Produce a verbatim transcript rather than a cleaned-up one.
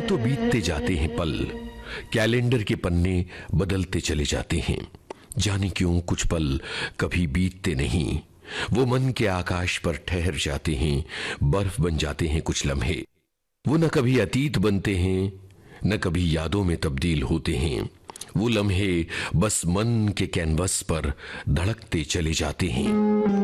तो बीतते जाते हैं पल, कैलेंडर के पन्ने बदलते चले जाते हैं। जाने क्यों कुछ पल कभी बीतते नहीं, वो मन के आकाश पर ठहर जाते हैं, बर्फ बन जाते हैं कुछ लम्हे। वो न कभी अतीत बनते हैं, न कभी यादों में तब्दील होते हैं। वो लम्हे बस मन के कैनवस पर धड़कते चले जाते हैं।